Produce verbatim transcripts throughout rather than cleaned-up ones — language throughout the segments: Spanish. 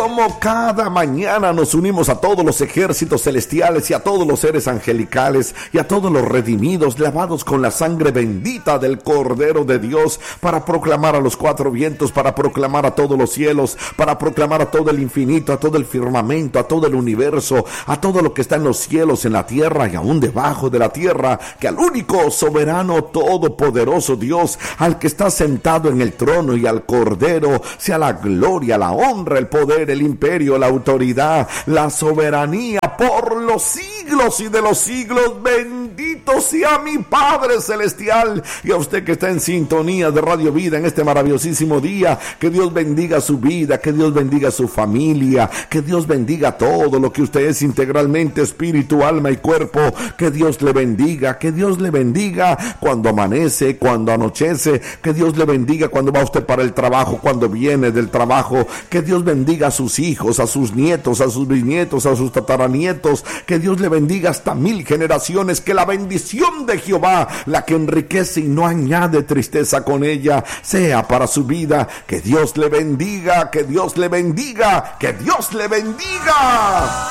como cada mañana nos unimos a todos los ejércitos celestiales y a todos los seres angelicales y a todos los redimidos, lavados con la sangre bendita del Cordero de Dios, para proclamar a los cuatro vientos, para proclamar a todos los cielos, para proclamar a todo el infinito, a todo el firmamento, a todo el universo, a todo lo que está en los cielos, en la tierra y aún debajo de la tierra, que al único soberano todopoderoso Dios, al que está sentado en el trono, y al Cordero, sea la gloria, la honra, el poder, el imperio, la autoridad, la soberanía por los siglos y de los siglos. Bendito sea mi Padre Celestial, y a usted que está en sintonía de Radio Vida en este maravillosísimo día. Que Dios bendiga su vida, que Dios bendiga su familia, que Dios bendiga todo lo que usted es integralmente, espíritu, alma y cuerpo. Que Dios le bendiga, que Dios le bendiga cuando amanece, cuando anochece, que Dios le bendiga cuando va usted para el trabajo, cuando viene del trabajo. Que Dios bendiga a sus hijos, a sus nietos, a sus bisnietos, a sus tataranietos. Que Dios le bendiga hasta mil generaciones. Que la bendición de Jehová, la que enriquece y no añade tristeza con ella, sea para su vida. Que Dios le bendiga, que Dios le bendiga, que Dios le bendiga.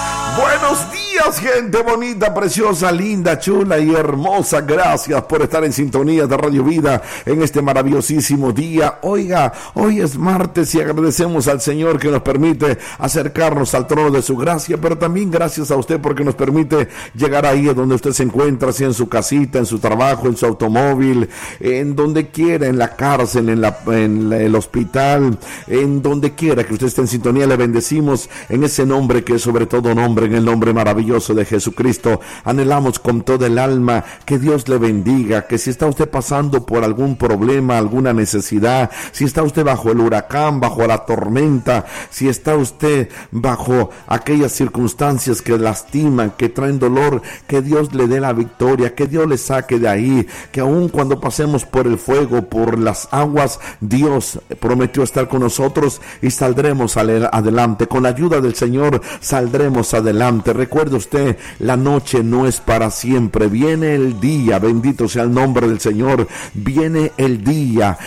Buenos días, gente bonita, preciosa, linda, chula y hermosa. Gracias por estar en sintonía de Radio Vida en este maravillosísimo día. Oiga, hoy es martes y agradecemos al Señor que nos permite acercarnos al trono de su gracia, pero también gracias a usted porque nos permite llegar ahí a donde usted se encuentra, sea en su casita, en su trabajo, en su automóvil, en donde quiera, en la cárcel, en, la, en la, el hospital, en donde quiera que usted esté en sintonía. Le bendecimos en ese nombre que es sobre todo nombre, en el nombre maravilloso de Jesucristo. Anhelamos con toda el alma que Dios le bendiga, que si está usted pasando por algún problema, alguna necesidad, si está usted bajo el huracán, bajo la tormenta, si está usted bajo aquellas circunstancias que lastiman, que traen dolor, que Dios le dé la victoria, que Dios le saque de ahí, que aun cuando pasemos por el fuego, por las aguas, Dios prometió estar con nosotros y saldremos adelante. Con la ayuda del Señor saldremos adelante. Recuerde usted, la noche no es para siempre, viene el día, bendito sea el nombre del Señor, viene el día,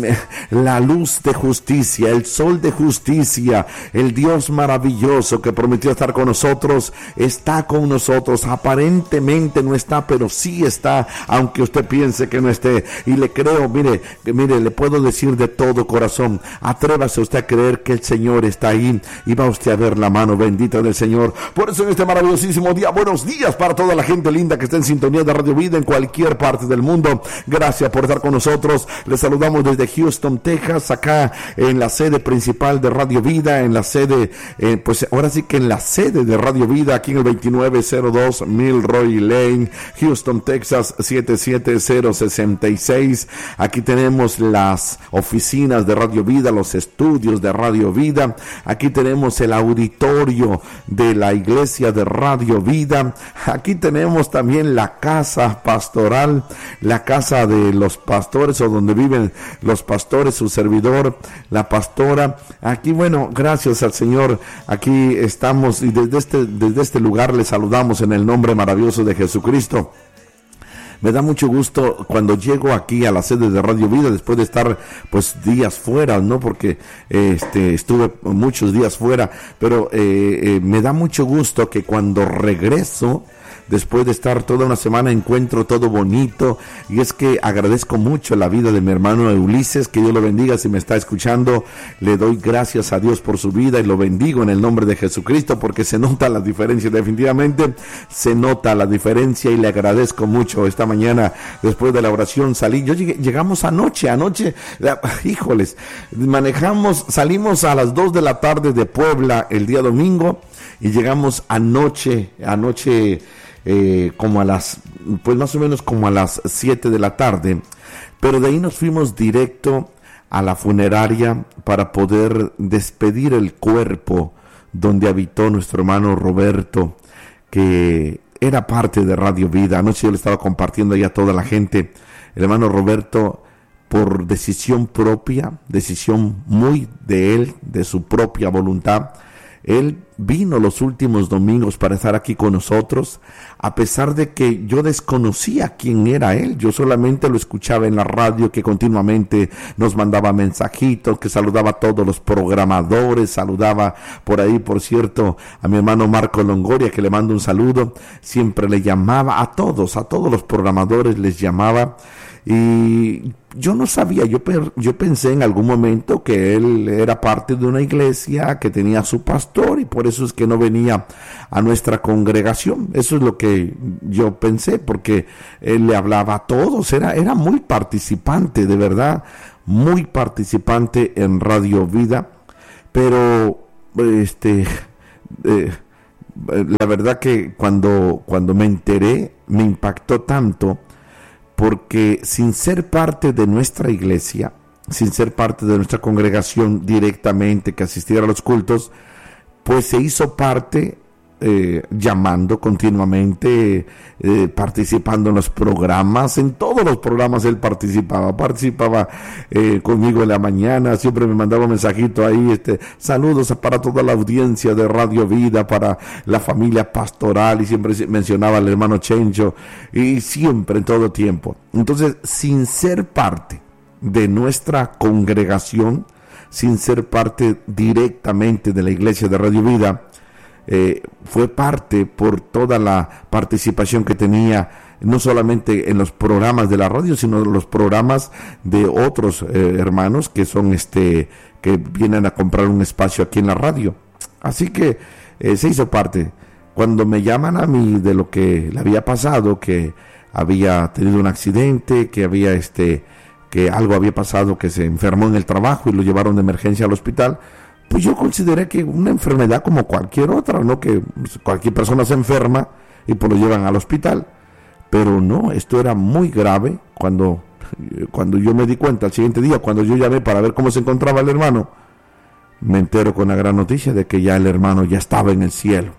la luz de justicia, el sol de justicia, el Dios maravilloso que prometió estar con nosotros, está con nosotros. Aparentemente no está, pero sí está, aunque usted piense que no esté, y le creo. Mire, mire, le puedo decir de todo corazón, atrévase usted a creer que el Señor está ahí, y va usted a ver la mano bendita del Señor. Por eso en este maravillosísimo día, buenos días para toda la gente linda que está en sintonía de Radio Vida en cualquier parte del mundo. Gracias por estar con nosotros. Les saludamos desde Houston, Texas, acá en la sede principal de Radio Vida, en la sede, eh, pues ahora sí que en la sede de Radio Vida, aquí en el veintinueve cero dos Milroy Lane, Houston, Texas, siete siete cero seis seis. Aquí tenemos las oficinas de Radio Vida, los estudios de Radio Vida. Aquí tenemos el auditorio de la iglesia de Radio Vida. Aquí tenemos también la casa pastoral, la casa de los pastores, o donde viven los pastores, su servidor, la pastora. Aquí, bueno, gracias al Señor, aquí estamos, y desde este, desde este lugar les saludamos en el nombre maravilloso de Jesucristo. Me da mucho gusto cuando llego aquí a la sede de Radio Vida después de estar pues días fuera, ¿no? Porque este estuve muchos días fuera, pero eh, eh, me da mucho gusto que cuando regreso, después de estar toda una semana, encuentro todo bonito. Y es que agradezco mucho la vida de mi hermano Ulises, que Dios lo bendiga si me está escuchando. Le doy gracias a Dios por su vida y lo bendigo en el nombre de Jesucristo, porque se nota la diferencia, definitivamente se nota la diferencia, y le agradezco mucho. Esta mañana, después de la oración, salí, yo llegué, llegamos anoche, anoche, híjoles, manejamos, salimos a las dos de la tarde de Puebla el día domingo, y llegamos anoche, anoche, Eh, como a las, pues más o menos como a las siete de la tarde, pero de ahí nos fuimos directo a la funeraria para poder despedir el cuerpo donde habitó nuestro hermano Roberto, que era parte de Radio Vida. Anoche yo le estaba compartiendo ya a toda la gente. El hermano Roberto, por decisión propia, decisión muy de él, de su propia voluntad, Él vino los últimos domingos para estar aquí con nosotros, a pesar de que yo desconocía quién era Él. Yo solamente lo escuchaba en la radio, que continuamente nos mandaba mensajitos, que saludaba a todos los programadores, saludaba por ahí, por cierto, a mi hermano Marco Longoria, que le mando un saludo. Siempre le llamaba a todos, a todos los programadores les llamaba. Y yo no sabía, yo, yo pensé en algún momento que él era parte de una iglesia que tenía su pastor y por eso es que no venía a nuestra congregación. Eso es lo que yo pensé, porque él le hablaba a todos, era, era muy participante, de verdad, muy participante en Radio Vida, pero este, eh, la verdad que cuando, cuando me enteré me impactó tanto, porque sin ser parte de nuestra iglesia, sin ser parte de nuestra congregación directamente, que asistiera a los cultos, pues se hizo parte, eh, llamando continuamente, eh, participando en los programas, en todos los programas él participaba, participaba eh, conmigo en la mañana, siempre me mandaba un mensajito ahí, este, saludos para toda la audiencia de Radio Vida, para la familia pastoral, y siempre mencionaba al hermano Chencho, y siempre, en todo tiempo. Entonces, sin ser parte de nuestra congregación, sin ser parte directamente de la iglesia de Radio Vida, Eh, fue parte por toda la participación que tenía, no solamente en los programas de la radio, sino en los programas de otros eh, hermanos que son este que vienen a comprar un espacio aquí en la radio. Así que eh, se hizo parte. Cuando me llaman a mí de lo que le había pasado, que había tenido un accidente, que había este que algo había pasado, que se enfermó en el trabajo y lo llevaron de emergencia al hospital, pues yo consideré que una enfermedad como cualquier otra, ¿no? Que cualquier persona se enferma y pues lo llevan al hospital. Pero no, esto era muy grave. Cuando, cuando yo me di cuenta, al siguiente día, cuando yo llamé para ver cómo se encontraba el hermano, me entero con la gran noticia de que ya el hermano ya estaba en el cielo.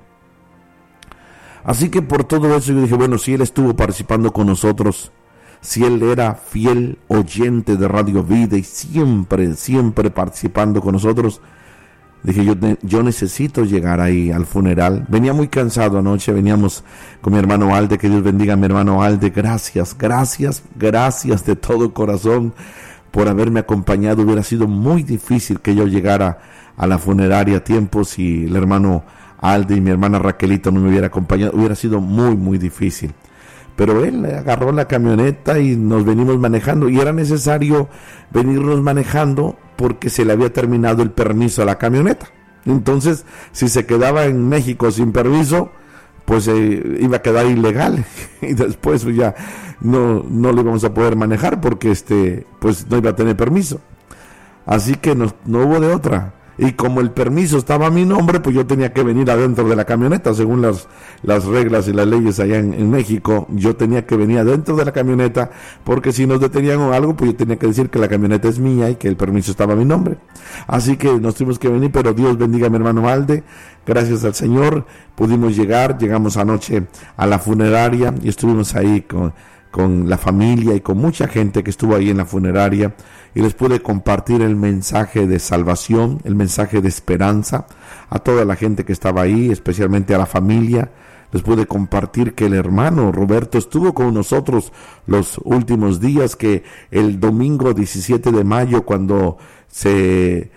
Así que por todo eso yo dije, bueno, si él estuvo participando con nosotros, si él era fiel oyente de Radio Vida y siempre, siempre participando con nosotros, dije, yo, yo necesito llegar ahí al funeral. Venía muy cansado anoche, veníamos con mi hermano Alde, que Dios bendiga a mi hermano Alde. Gracias, gracias, gracias de todo corazón por haberme acompañado. Hubiera sido muy difícil que yo llegara a la funeraria a tiempo si el hermano Alde y mi hermana Raquelita no me hubiera acompañado. Hubiera sido muy, muy difícil. Pero él agarró la camioneta y nos venimos manejando, y era necesario venirnos manejando porque se le había terminado el permiso a la camioneta. Entonces, si se quedaba en México sin permiso, pues eh, iba a quedar ilegal y después ya no, no lo íbamos a poder manejar porque este, pues no iba a tener permiso. Así que no, no hubo de otra. Y como el permiso estaba a mi nombre, pues yo tenía que venir adentro de la camioneta, según las, las reglas y las leyes allá en, en México. Yo tenía que venir adentro de la camioneta, porque si nos detenían o algo, pues yo tenía que decir que la camioneta es mía y que el permiso estaba a mi nombre. Así que nos tuvimos que venir, pero Dios bendiga a mi hermano Alde. Gracias al Señor pudimos llegar, llegamos anoche a la funeraria y estuvimos ahí con, con la familia y con mucha gente que estuvo ahí en la funeraria. Y les pude compartir el mensaje de salvación, el mensaje de esperanza a toda la gente que estaba ahí, especialmente a la familia. Les pude compartir que el hermano Roberto estuvo con nosotros los últimos días, que el domingo diecisiete de mayo, cuando se,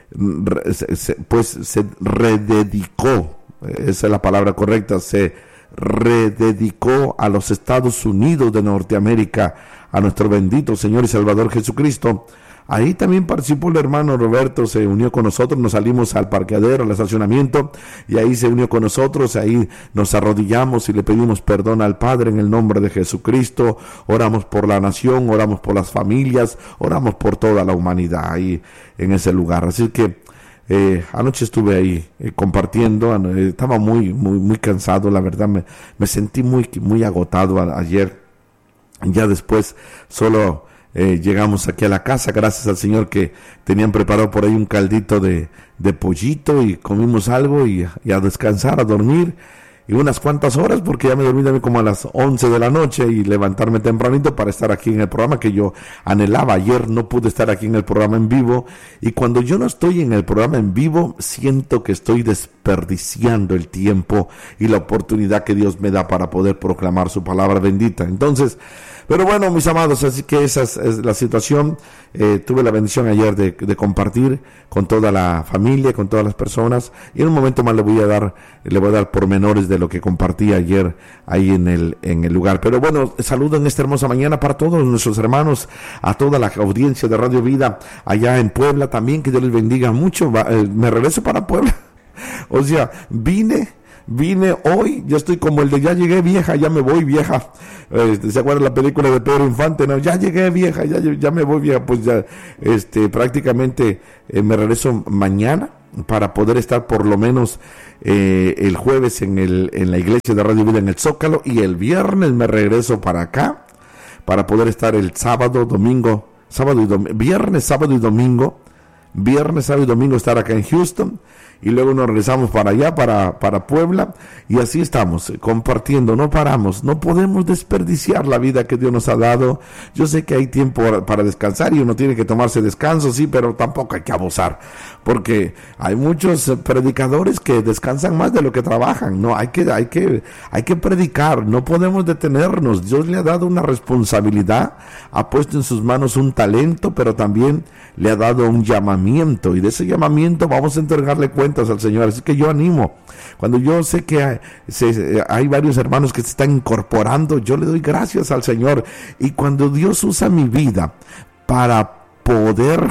se pues se rededicó, esa es la palabra correcta, se rededicó a los Estados Unidos de Norteamérica, a nuestro bendito Señor y Salvador Jesucristo. Ahí también participó el hermano Roberto, se unió con nosotros, nos salimos al parqueadero, al estacionamiento, y ahí se unió con nosotros, ahí nos arrodillamos y le pedimos perdón al Padre en el nombre de Jesucristo. Oramos por la nación, oramos por las familias, oramos por toda la humanidad ahí en ese lugar. Así que eh, anoche estuve ahí eh, compartiendo, eh, estaba muy, muy, muy cansado, la verdad me, me sentí muy, muy agotado a, ayer. Ya después solo Eh, llegamos aquí a la casa, gracias al Señor que tenían preparado por ahí un caldito de, de pollito, y comimos algo y, y a descansar, a dormir. y unas cuantas horas, porque ya me dormí también como a las once de la noche y levantarme tempranito para estar aquí en el programa que yo anhelaba. Ayer no pude estar aquí en el programa en vivo, y cuando yo no estoy en el programa en vivo, siento que estoy desperdiciando el tiempo y la oportunidad que Dios me da para poder proclamar su palabra bendita. Entonces, pero bueno, mis amados, así que esa es, es la situación. Eh, tuve la bendición ayer de, de compartir con toda la familia, con todas las personas, y en un momento más le voy a dar, le voy a dar pormenores de lo que compartí ayer ahí en el, en el lugar. Pero bueno, saludo en esta hermosa mañana para todos nuestros hermanos, a toda la audiencia de Radio Vida allá en Puebla también, que Dios les bendiga mucho. Va, eh, me regreso para Puebla. O sea, vine Vine hoy, yo estoy como el de ya llegué vieja, ya me voy vieja. Eh, ¿Se acuerdan la película de Pedro Infante? No, ya llegué vieja, ya, ya me voy vieja. Pues ya, este, prácticamente eh, me regreso mañana para poder estar por lo menos eh, el jueves en el en la iglesia de Radio Vida en el Zócalo, y el viernes me regreso para acá para poder estar el sábado, domingo, sábado y domingo, viernes, sábado y domingo, viernes, sábado y domingo estar acá en Houston. Y luego nos regresamos para allá, para, para Puebla, y así estamos, eh, compartiendo, no paramos, no podemos desperdiciar la vida que Dios nos ha dado. Yo sé que hay tiempo para descansar y uno tiene que tomarse descanso, sí, pero tampoco hay que abusar, porque hay muchos predicadores que descansan más de lo que trabajan. No, hay que, hay que, hay que predicar, no podemos detenernos. Dios le ha dado una responsabilidad, ha puesto en sus manos un talento, pero también le ha dado un llamamiento, y de ese llamamiento vamos a entregarle cuenta al Señor. Así que yo animo, cuando yo sé que hay, se, hay varios hermanos que se están incorporando, yo le doy gracias al Señor. Y cuando Dios usa mi vida para poder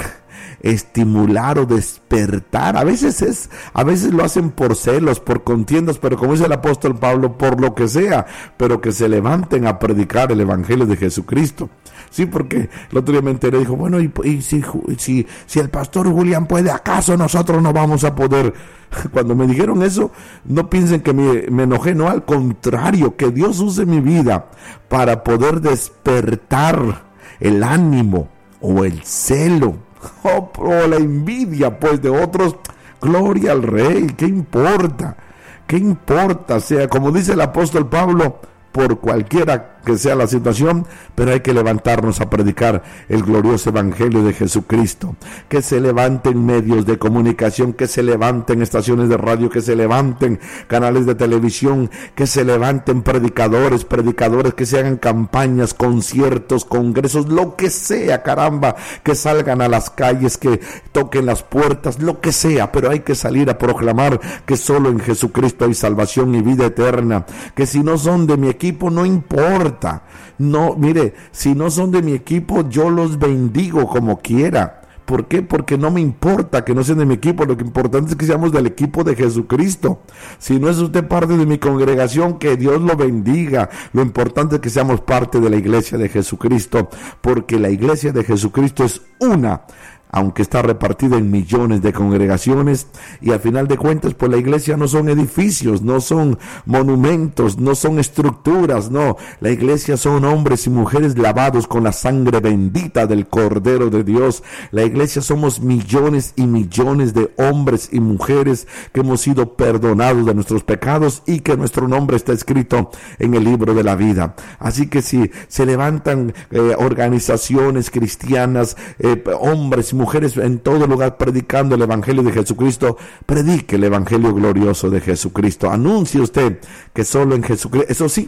estimular o despertar, a veces es, a veces lo hacen por celos, por contiendas, pero como dice el apóstol Pablo, por lo que sea, pero que se levanten a predicar el evangelio de Jesucristo. Sí, porque el otro día me enteré, dijo, bueno, y, y si, si, si el pastor Julián puede, ¿acaso nosotros no vamos a poder? Cuando me dijeron eso, no piensen que me, me enojé, no, al contrario, que Dios use mi vida para poder despertar el ánimo o el celo o, o la envidia pues de otros. Gloria al Rey, ¿qué importa? ¿Qué importa? O sea, como dice el apóstol Pablo, por cualquiera que sea la situación, pero hay que levantarnos a predicar el glorioso evangelio de Jesucristo. Que se levanten medios de comunicación, que se levanten estaciones de radio, que se levanten canales de televisión, que se levanten predicadores, predicadores, que se hagan campañas, conciertos, congresos, lo que sea, caramba, que salgan a las calles, que toquen las puertas, lo que sea, pero hay que salir a proclamar que solo en Jesucristo hay salvación y vida eterna. Que si no son de mi equipo, no importa. No, mire, si no son de mi equipo, yo los bendigo como quiera. ¿Por qué? Porque no me importa que no sean de mi equipo. Lo que importante es que seamos del equipo de Jesucristo. Si no es usted parte de mi congregación, que Dios lo bendiga. Lo importante es que seamos parte de la iglesia de Jesucristo, porque la iglesia de Jesucristo es una, aunque está repartida en millones de congregaciones, y al final de cuentas, pues la iglesia no son edificios, no son monumentos, no son estructuras, no, la iglesia son hombres y mujeres lavados con la sangre bendita del Cordero de Dios. La iglesia somos millones y millones de hombres y mujeres que hemos sido perdonados de nuestros pecados y que nuestro nombre está escrito en el libro de la vida. Así que si se levantan eh, organizaciones cristianas, eh, hombres y mujeres en todo lugar predicando el evangelio de Jesucristo, predique el evangelio glorioso de Jesucristo. Anuncie usted que solo en Jesucristo, eso sí,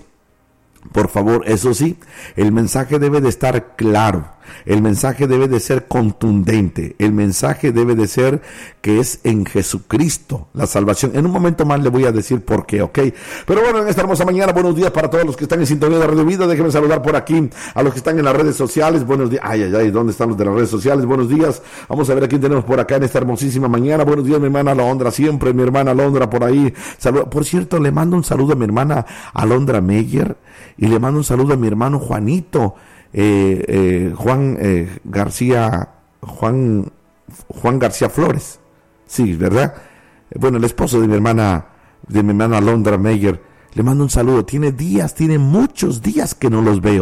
por favor, eso sí, el mensaje debe de estar claro, el mensaje debe de ser contundente, el mensaje debe de ser que es en Jesucristo la salvación. En un momento más le voy a decir por qué, ¿ok? Pero bueno, en esta hermosa mañana, buenos días para todos los que están en sintonía de Radio Vida. Déjenme saludar por aquí a los que están en las redes sociales. Buenos días. Ay, ay, ay, ¿dónde están los de las redes sociales? Buenos días. Vamos a ver a quién tenemos por acá en esta hermosísima mañana. Buenos días, mi hermana Alondra, siempre mi hermana Alondra por ahí. Salud. Por cierto, le mando un saludo a mi hermana Alondra Meyer y le mando un saludo a mi hermano Juanito. Eh, eh, Juan eh, García Juan Juan García Flores, sí, ¿verdad? Bueno, el esposo de mi hermana de mi hermana Alondra Meyer, le mando un saludo. Tiene días, tiene muchos días que no los veo.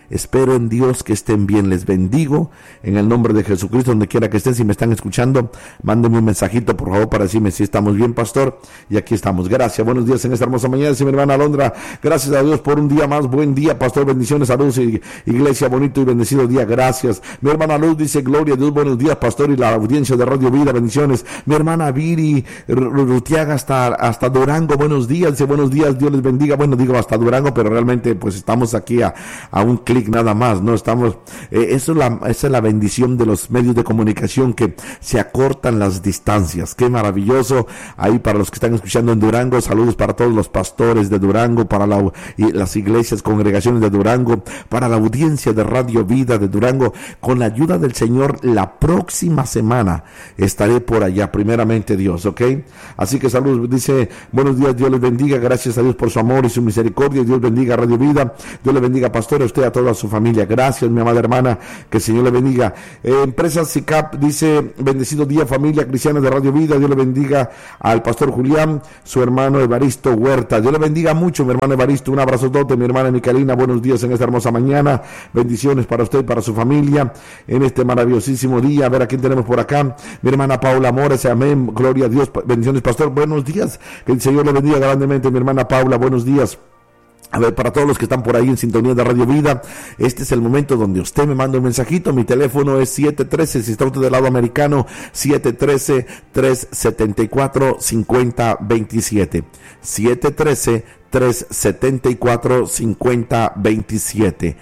Espero en Dios que estén bien. Les bendigo en el nombre de Jesucristo, donde quiera que estén. Si me están escuchando, mándenme un mensajito, por favor, para decirme si estamos bien, pastor. Y aquí estamos. Gracias. Buenos días en esta hermosa mañana. Dice mi hermana Alondra, gracias a Dios por un día más. Buen día, pastor. Bendiciones, saludos, y iglesia, bonito y bendecido día. Gracias. Mi hermana Luz dice, gloria a Dios, buenos días, pastor, y la audiencia de Radio Vida, bendiciones. Mi hermana Viri Rutiaga hasta, hasta Durango, buenos días. Dice, buenos días, Dios les bendiga. Bueno, digo hasta Durango, pero realmente pues estamos aquí a, a un clic nada más, ¿no? Estamos, eh, eso es la, esa es la bendición de los medios de comunicación, que se acortan las distancias. Qué maravilloso. Ahí para los que están escuchando en Durango, saludos para todos los pastores de Durango, para la, y las iglesias, congregaciones de Durango, para la audiencia de Radio Vida de Durango. Con la ayuda del Señor, la próxima semana estaré por allá, primeramente Dios, ¿ok? Así que saludos, dice, buenos días, Dios les bendiga, gracias a Dios por su amor y su misericordia. Dios bendiga Radio Vida, Dios le bendiga, pastor, a usted, a toda su familia. Gracias, mi amada hermana, que el Señor le bendiga. Eh, Empresa S I C A P dice, bendecido día, familia cristiana de Radio Vida. Dios le bendiga al pastor Julián, su hermano Evaristo Huerta. Dios le bendiga mucho, mi hermano Evaristo. Un abrazo tote, mi hermana Micaelina. Buenos días en esta hermosa mañana. Bendiciones para usted y para su familia en este maravillosísimo día. A ver a quién tenemos por acá. Mi hermana Paula Mores, amén. Gloria a Dios. Bendiciones, pastor. Buenos días. Que el Señor le bendiga grandemente, mi hermana Paula. Buenos días. A ver, para todos los que están por ahí en sintonía de Radio Vida, este es el momento donde usted me manda un mensajito. Mi teléfono es siete uno tres, si está usted del lado americano, siete uno tres, tres siete cuatro, cinco cero dos siete. siete uno tres, tres siete cuatro, cinco cero dos siete.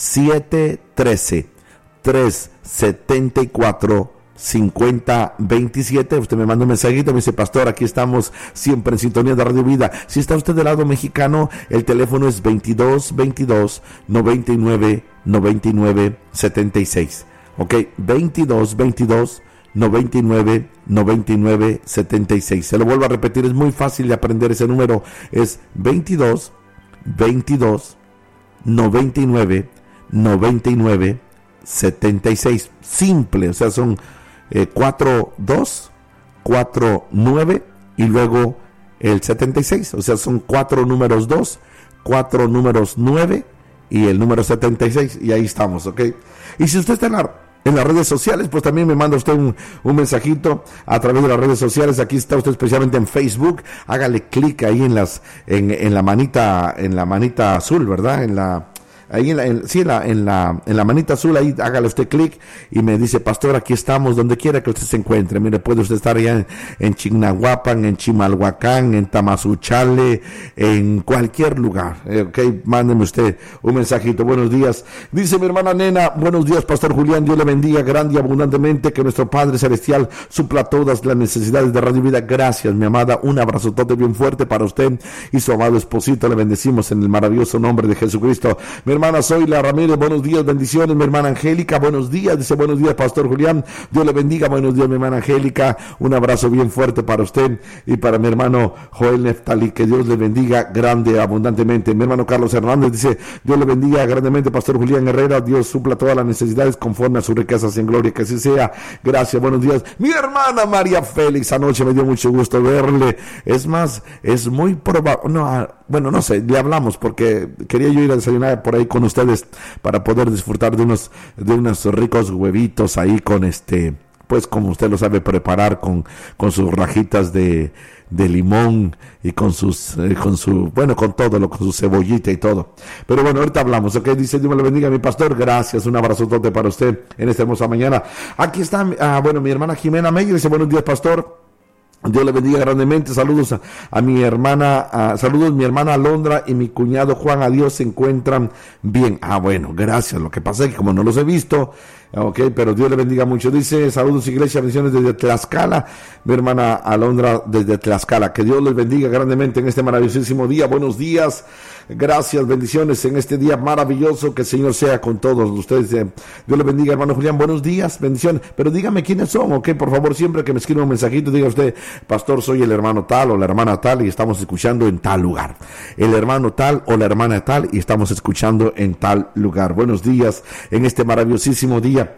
siete uno tres, tres siete cuatro, cinco cero dos siete. Usted me manda un mensajito, me dice, pastor, aquí estamos siempre en sintonía de Radio Vida. Si está usted del lado mexicano, el teléfono es veintidós veintidós, noventa y nueve, noventa y nueve, setenta y seis. Ok, veintidós veintidós, noventa y nueve, noventa y nueve, setenta y seis. Se lo vuelvo a repetir, es muy fácil de aprender ese número. Es veintidós veintidós, noventa y nueve, noventa y nueve, setenta y seis. Simple, o sea, son Eh, cuatro dos, cuatro nueve y luego el setenta y seis, o sea, son cuatro números dos, cuatro números nueve y el número setenta y seis, y ahí estamos, ¿ok? Y si usted está en, la, en las redes sociales, pues también me manda usted un, un mensajito a través de las redes sociales. Aquí está usted especialmente en Facebook, hágale clic ahí en las, en, en la manita, en la manita azul, ¿verdad? En la Ahí en la, en, sí, en la, en la, en la manita azul, ahí hágale usted clic y me dice, pastor, aquí estamos, donde quiera que usted se encuentre. Mire, puede usted estar allá en, en Chignahuapan, en Chimalhuacán, en Tamazunchale, en cualquier lugar. Eh, ok, mándeme usted un mensajito. Buenos días. Dice mi hermana Nena, buenos días, pastor Julián, Dios le bendiga grande y abundantemente, que nuestro Padre Celestial supla todas las necesidades de Radio Vida. Gracias, mi amada. Un abrazotote bien fuerte para usted y su amado esposito. Le bendecimos en el maravilloso nombre de Jesucristo. Mi hermana Zoila Ramírez, buenos días, bendiciones. Mi hermana Angélica, buenos días, dice, buenos días, pastor Julián, Dios le bendiga. Buenos días, mi hermana Angélica, un abrazo bien fuerte para usted y para mi hermano Joel Neftali, que Dios le bendiga grande, abundantemente. Mi hermano Carlos Hernández dice, Dios le bendiga grandemente, pastor Julián Herrera, Dios supla todas las necesidades conforme a sus riquezas en gloria, que así sea. Gracias, buenos días. Mi hermana María Félix, anoche me dio mucho gusto verle. Es más, es muy probable, no, bueno, no sé, le hablamos porque quería yo ir a desayunar por ahí con ustedes para poder disfrutar de unos de unos ricos huevitos ahí con este, pues como usted lo sabe preparar, con con sus rajitas de de limón y con sus eh, con su bueno con todo lo con su cebollita y todo. Pero bueno, ahorita hablamos, ok. Dice, Dios me lo bendiga, mi pastor. Gracias, un abrazotote para usted en esta hermosa mañana. Aquí está, ah, bueno, mi hermana Jimena Meyer dice, buenos días, pastor. Dios le bendiga grandemente. Saludos a, a mi hermana, a, saludos mi hermana Alondra y mi cuñado Juan. Adiós, se encuentran bien. Ah, bueno, gracias. Lo que pasa es que como no los he visto, ok, pero Dios le bendiga mucho. Dice, saludos iglesia, bendiciones desde Tlaxcala. Mi hermana Alondra desde Tlaxcala. Que Dios les bendiga grandemente en este maravillosísimo día. Buenos días. Gracias, bendiciones en este día maravilloso. Que el Señor sea con todos ustedes. Dios les bendiga, hermano Julián. Buenos días, bendiciones. Pero dígame quiénes son, ok, por favor, siempre que me escriba un mensajito, diga usted, pastor, soy el hermano tal o la hermana tal y estamos escuchando en tal lugar. El hermano tal o la hermana tal y estamos escuchando en tal lugar. Buenos días en este maravillosísimo día.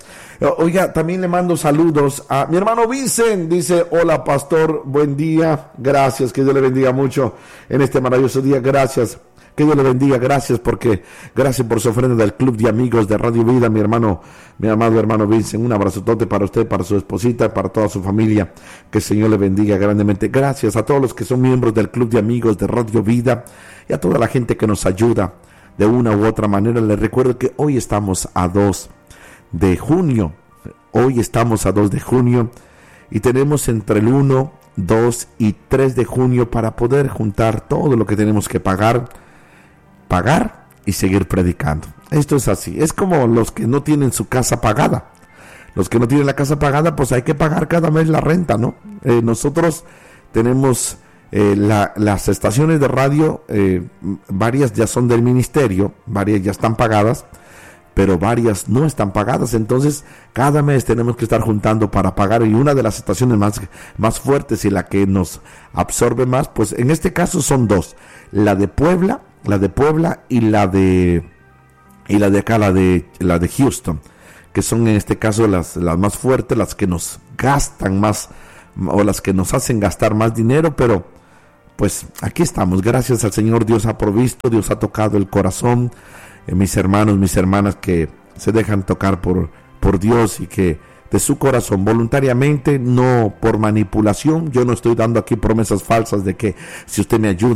Oiga, también le mando saludos a mi hermano Vincent. Dice, hola pastor, buen día, gracias, que Dios le bendiga mucho en este maravilloso día, gracias, que Dios le bendiga, gracias porque, gracias por su ofrenda del Club de Amigos de Radio Vida, mi hermano, mi amado hermano Vincent, un abrazotote para usted, para su esposita, para toda su familia, que el Señor le bendiga grandemente. Gracias a todos los que son miembros del Club de Amigos de Radio Vida y a toda la gente que nos ayuda de una u otra manera. Les recuerdo que hoy estamos a dos de junio, hoy estamos a dos de junio y tenemos entre el uno, dos y tres de junio para poder juntar todo lo que tenemos que pagar, pagar y seguir predicando. Esto es así, es como los que no tienen su casa pagada. Los que no tienen la casa pagada, pues hay que pagar cada mes la renta, ¿no? Eh, nosotros tenemos eh, la, las estaciones de radio, eh, varias ya son del ministerio, varias ya están pagadas, pero varias no están pagadas, entonces cada mes tenemos que estar juntando para pagar, y una de las estaciones más, más fuertes y la que nos absorbe más, pues en este caso son dos, la de Puebla, la de Puebla y la de y la de acá, la de la de Houston, que son en este caso las, las más fuertes, las que nos gastan más, o las que nos hacen gastar más dinero, pero pues aquí estamos, gracias al Señor, Dios ha provisto, Dios ha tocado el corazón. Eh, mis hermanos, mis hermanas que se dejan tocar por, por Dios y que de su corazón voluntariamente, no por manipulación. Yo no estoy dando aquí promesas falsas de que si usted me ayuda